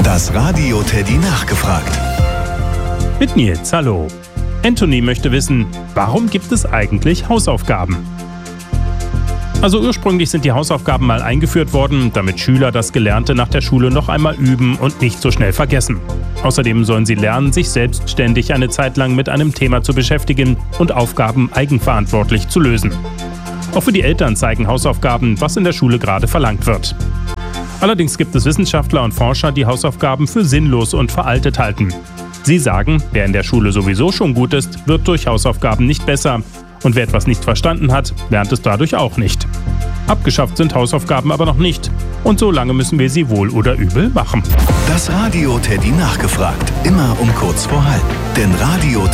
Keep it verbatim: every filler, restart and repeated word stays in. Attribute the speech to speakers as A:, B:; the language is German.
A: Das Radio Teddy nachgefragt.
B: Mit Nils, hallo. Anthony möchte wissen, warum gibt es eigentlich Hausaufgaben? Also ursprünglich sind die Hausaufgaben mal eingeführt worden, damit Schüler das Gelernte nach der Schule noch einmal üben und nicht so schnell vergessen. Außerdem sollen sie lernen, sich selbstständig eine Zeit lang mit einem Thema zu beschäftigen und Aufgaben eigenverantwortlich zu lösen. Auch für die Eltern zeigen Hausaufgaben, was in der Schule gerade verlangt wird. Allerdings gibt es Wissenschaftler und Forscher, die Hausaufgaben für sinnlos und veraltet halten. Sie sagen, wer in der Schule sowieso schon gut ist, wird durch Hausaufgaben nicht besser. Und wer etwas nicht verstanden hat, lernt es dadurch auch nicht. Abgeschafft sind Hausaufgaben aber noch nicht. Und so lange müssen wir sie wohl oder übel machen.
A: Das Radio Teddy nachgefragt. Immer um kurz vor halb. Denn Radio